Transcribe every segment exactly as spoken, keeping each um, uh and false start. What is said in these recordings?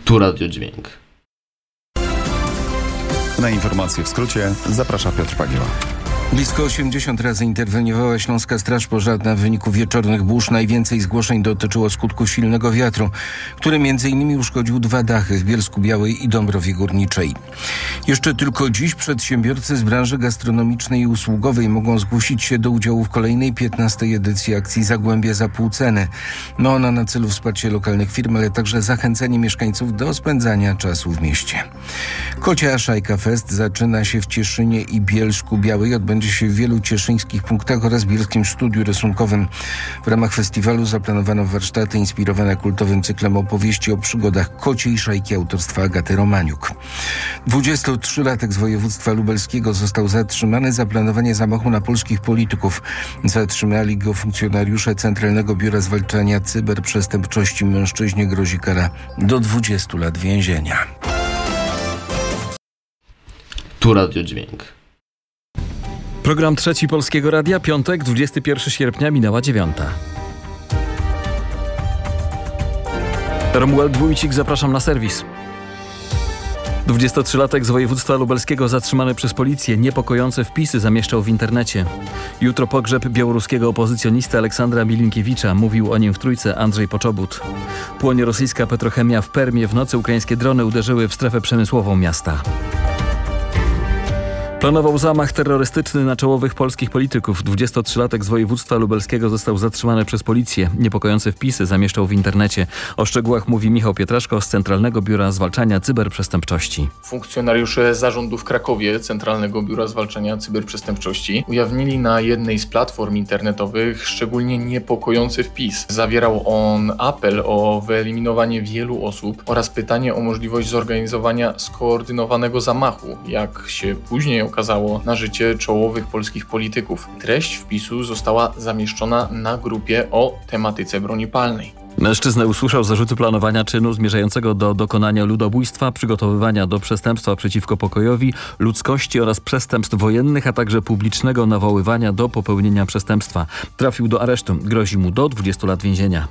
Tu Radiodźwięk. Na informacje w skrócie zaprasza Piotr Pagieła. Blisko osiemdziesiąt razy interweniowała Śląska Straż Pożarna w wyniku wieczornych burz. Najwięcej zgłoszeń dotyczyło skutków silnego wiatru, który między innymi uszkodził dwa dachy w Bielsku Białej i Dąbrowie Górniczej. Jeszcze tylko dziś przedsiębiorcy z branży gastronomicznej i usługowej mogą zgłosić się do udziału w kolejnej piętnastej edycji akcji Zagłębie za pół ceny. Ma ona na celu wsparcie lokalnych firm, ale także zachęcenie mieszkańców do spędzania czasu w mieście. Kocia Szajka Fest zaczyna się w Cieszynie i Bielsku Białej. Odbędzie się w wielu cieszyńskich punktach oraz bielskim studiu rysunkowym. W ramach festiwalu zaplanowano warsztaty inspirowane kultowym cyklem opowieści o przygodach kociej szajki autorstwa Agaty Romaniuk. dwudziestotrzylatek z województwa lubelskiego został zatrzymany za planowanie zamachu na polskich polityków. Zatrzymali go funkcjonariusze Centralnego Biura Zwalczania Cyberprzestępczości. Mężczyźnie grozi kara do dwudziestu lat więzienia. Tu Radiodźwięk. Program Trzeci Polskiego Radia, piątek, dwudziestego pierwszego sierpnia, minęła dziewiąta. Romuald Wójcik, zapraszam na serwis. dwudziestotrzylatek z województwa lubelskiego zatrzymany przez policję. Niepokojące wpisy zamieszczał w internecie. Jutro pogrzeb białoruskiego opozycjonisty Aleksandra Milinkiewicza. Mówił o nim w Trójce Andrzej Poczobut. Płonie rosyjska petrochemia w Permie. W nocy ukraińskie drony uderzyły w strefę przemysłową miasta. Planował zamach terrorystyczny na czołowych polskich polityków. dwudziestotrzylatek z województwa lubelskiego został zatrzymany przez policję. Niepokojące wpisy zamieszczał w internecie. O szczegółach mówi Michał Pietraszko z Centralnego Biura Zwalczania Cyberprzestępczości. Funkcjonariusze zarządu w Krakowie Centralnego Biura Zwalczania Cyberprzestępczości ujawnili na jednej z platform internetowych szczególnie niepokojący wpis. Zawierał on apel o wyeliminowanie wielu osób oraz pytanie o możliwość zorganizowania skoordynowanego zamachu, jak się później okazało, na życie czołowych polskich polityków. Treść wpisu została zamieszczona na grupie o tematyce broni palnej. Mężczyzna usłyszał zarzuty planowania czynu zmierzającego do dokonania ludobójstwa, przygotowywania do przestępstwa przeciwko pokojowi, ludzkości oraz przestępstw wojennych, a także publicznego nawoływania do popełnienia przestępstwa. Trafił do aresztu. Grozi mu do dwudziestu lat więzienia.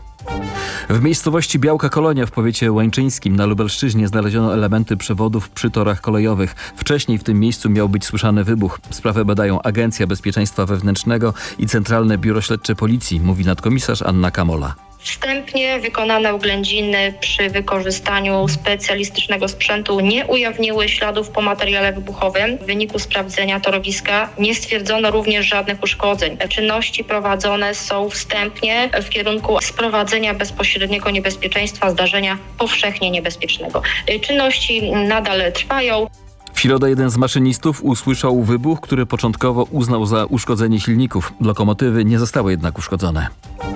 W miejscowości Białka Kolonia w powiecie łańczyńskim na Lubelszczyźnie znaleziono elementy przewodów przy torach kolejowych. Wcześniej w tym miejscu miał być słyszany wybuch. Sprawę badają Agencja Bezpieczeństwa Wewnętrznego i Centralne Biuro Śledcze Policji, mówi nadkomisarz Anna Kamola. Wstępnie wykonane oględziny przy wykorzystaniu specjalistycznego sprzętu nie ujawniły śladów po materiale wybuchowym. W wyniku sprawdzenia torowiska nie stwierdzono również żadnych uszkodzeń. Czynności prowadzone są wstępnie w kierunku sprowadzenia bezpośredniego niebezpieczeństwa zdarzenia powszechnie niebezpiecznego. Czynności nadal trwają. W środę jeden z maszynistów usłyszał wybuch, który początkowo uznał za uszkodzenie silników. Lokomotywy nie zostały jednak uszkodzone.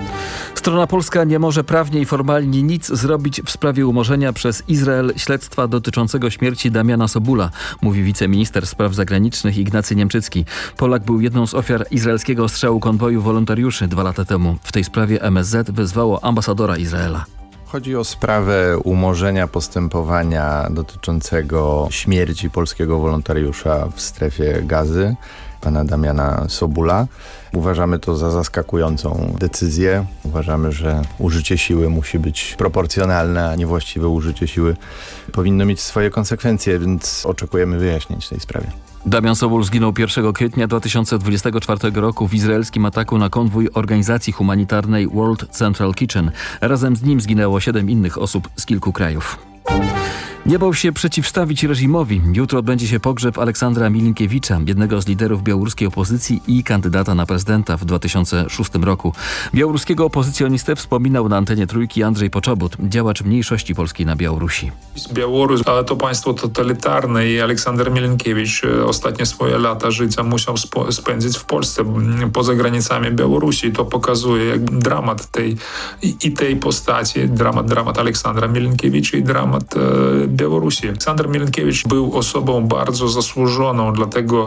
Strona polska nie może prawnie i formalnie nic zrobić w sprawie umorzenia przez Izrael śledztwa dotyczącego śmierci Damiana Sobula, mówi wiceminister spraw zagranicznych Ignacy Niemczycki. Polak był jedną z ofiar izraelskiego ostrzału konwoju wolontariuszy dwa lata temu. W tej sprawie M S Z wezwało ambasadora Izraela. Chodzi o sprawę umorzenia postępowania dotyczącego śmierci polskiego wolontariusza w strefie Gazy, pana Damiana Sobula. Uważamy to za zaskakującą decyzję. Uważamy, że użycie siły musi być proporcjonalne, a niewłaściwe użycie siły powinno mieć swoje konsekwencje, więc oczekujemy wyjaśnień w tej sprawie. Damian Sobul zginął pierwszego kwietnia dwa tysiące dwudziestego czwartego roku w izraelskim ataku na konwój organizacji humanitarnej World Central Kitchen. Razem z nim zginęło siedem innych osób z kilku krajów. Nie bał się przeciwstawić reżimowi. Jutro odbędzie się pogrzeb Aleksandra Milinkiewicza, jednego z liderów białoruskiej opozycji i kandydata na prezydenta w dwa tysiące szóstym roku. Białoruskiego opozycjonistę wspominał na antenie Trójki Andrzej Poczobut, działacz mniejszości polskiej na Białorusi. Białoruś to państwo totalitarne i Aleksander Milinkiewicz ostatnie swoje lata życia musiał spo- spędzić w Polsce, poza granicami Białorusi. To pokazuje jak dramat tej i, i tej postaci, dramat, dramat Aleksandra Milinkiewicza i dramat e, Białorusi. Aleksander Milinkiewicz był osobą bardzo zasłużoną, dlatego,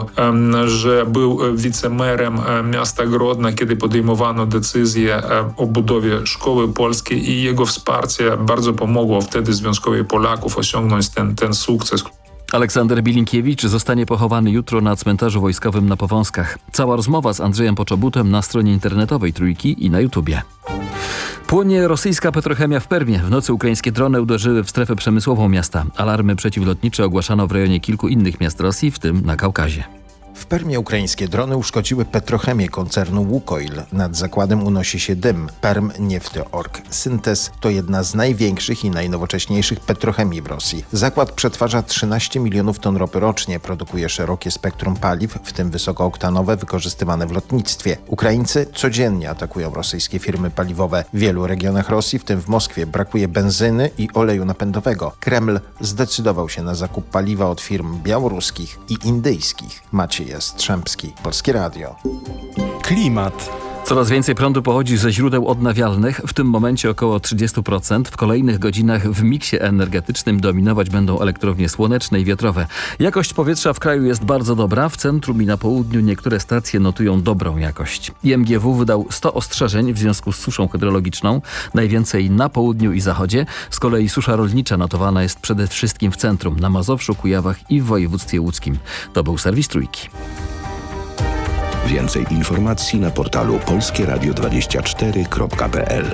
że był wicemerem miasta Grodna, kiedy podejmowano decyzję o budowie szkoły polskiej i jego wsparcie bardzo pomogło wtedy Związkowi Polaków osiągnąć ten, ten sukces. Aleksander Milinkiewicz zostanie pochowany jutro na cmentarzu wojskowym na Powązkach. Cała rozmowa z Andrzejem Poczobutem na stronie internetowej Trójki i na YouTubie. Płonie rosyjska petrochemia w Permie. W nocy ukraińskie drony uderzyły w strefę przemysłową miasta. Alarmy przeciwlotnicze ogłaszano w rejonie kilku innych miast Rosji, w tym na Kaukazie. W Permie ukraińskie drony uszkodziły petrochemię koncernu Łukoil. Nad zakładem unosi się dym. Perm Niefteorg Syntes to jedna z największych i najnowocześniejszych petrochemii w Rosji. Zakład przetwarza trzynaście milionów ton ropy rocznie, produkuje szerokie spektrum paliw, w tym wysokooktanowe wykorzystywane w lotnictwie. Ukraińcy codziennie atakują rosyjskie firmy paliwowe. W wielu regionach Rosji, w tym w Moskwie, brakuje benzyny i oleju napędowego. Kreml zdecydował się na zakup paliwa od firm białoruskich i indyjskich. Maciej Jastrzębski, Polskie Radio. Klimat. Coraz więcej prądu pochodzi ze źródeł odnawialnych, w tym momencie około trzydzieści procent. W kolejnych godzinach w miksie energetycznym dominować będą elektrownie słoneczne i wiatrowe. Jakość powietrza w kraju jest bardzo dobra. W centrum i na południu niektóre stacje notują dobrą jakość. I M G W wydał sto ostrzeżeń w związku z suszą hydrologiczną, najwięcej na południu i zachodzie. Z kolei susza rolnicza notowana jest przede wszystkim w centrum, na Mazowszu, Kujawach i w województwie łódzkim. To był serwis Trójki. Więcej informacji na portalu polskie radio dwadzieścia cztery kropka p l.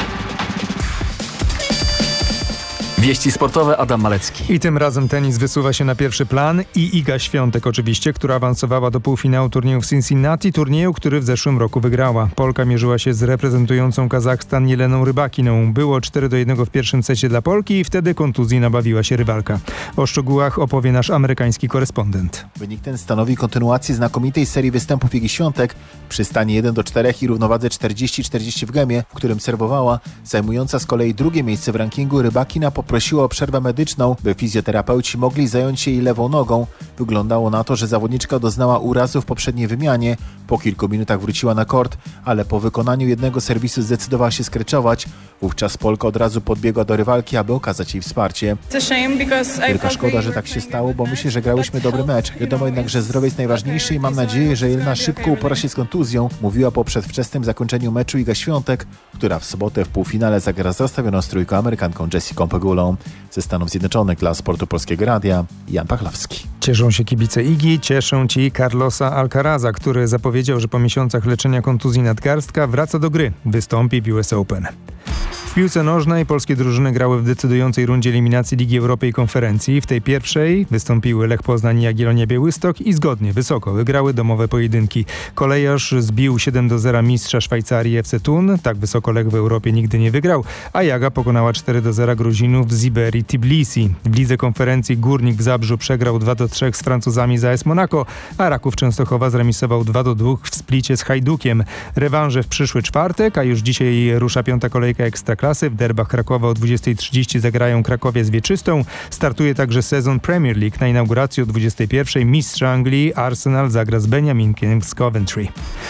Wieści sportowe, Adam Malecki. I tym razem tenis wysuwa się na pierwszy plan i Iga Świątek oczywiście, która awansowała do półfinału turnieju w Cincinnati, turnieju, który w zeszłym roku wygrała. Polka mierzyła się z reprezentującą Kazachstan Jeleną Rybakiną. Było cztery do jednego w pierwszym secie dla Polki i wtedy kontuzji nabawiła się rywalka. O szczegółach opowie nasz amerykański korespondent. Wynik ten stanowi kontynuację znakomitej serii występów Igi Świątek przy stanie jeden do czterech i równowadze czterdzieści czterdzieści w gemie, w którym serwowała, zajmująca z kolei drugie miejsce w rankingu Rybakina poprosiła o przerwę medyczną, by fizjoterapeuci mogli zająć się jej lewą nogą. Wyglądało na to, że zawodniczka doznała urazu w poprzedniej wymianie. Po kilku minutach wróciła na kort, ale po wykonaniu jednego serwisu zdecydowała się skreczować. Wówczas Polka od razu podbiegła do rywalki, aby okazać jej wsparcie. Wielka szkoda, że tak się stało, bo myślę, że grałyśmy dobry mecz. Wiadomo jednak, że zdrowie jest najważniejsze i mam nadzieję, że Jelena szybko upora się z kontuzją, mówiła po przedwczesnym zakończeniu meczu Iga Świątek, która w sobotę w półfinale zagra z zastawioną z trójką Amerykanką Jessicą Pegulą. Ze Stanów Zjednoczonych dla Sportu Polskiego Radia, Jan Pachlowski. Cieszą się kibice Igi, cieszą ci Carlosa Alcaraza, który zapowiedział, że po miesiącach leczenia kontuzji nadgarstka wraca do gry. Wystąpi w U S Open. W piłce nożnej polskie drużyny grały w decydującej rundzie eliminacji Ligi Europy i Konferencji. W tej pierwszej wystąpiły Lech Poznań i Jagiellonia Białystok i zgodnie, wysoko wygrały domowe pojedynki. Kolejarz zbił siedem do zera mistrza Szwajcarii F C Thun. Tak wysoko Lech w Europie nigdy nie wygrał, a Jaga pokonała cztery do zera Gruzinów z Iberii Tbilisi. W Lidze Konferencji Górnik w Zabrzu przegrał dwa do trzech z Francuzami z A S Monaco, a Raków Częstochowa zremisował dwa do dwóch w Splicie z Hajdukiem. Rewanże w przyszły czwartek, a już dzisiaj rusza piąta kolejka Ekstraklasy. W derbach Krakowa o dwudziestej trzydzieści zagrają Krakowie z Wieczystą. Startuje także sezon Premier League. Na inauguracji o dwudziestej pierwszej mistrz Anglii Arsenal zagra z Beniaminkiem z Coventry.